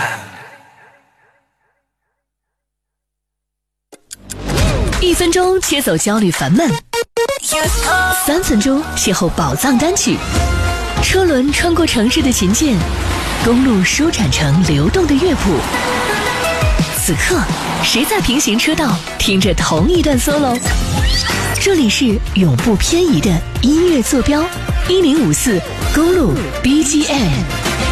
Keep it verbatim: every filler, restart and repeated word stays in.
一分钟切走焦虑烦闷，三分钟邂逅宝藏单曲。车轮穿过城市的琴键，公路舒展成流动的乐谱。此刻，谁在平行车道听着同一段 solo？ 这里是永不偏移的音乐坐标，一零五四公路 B G M。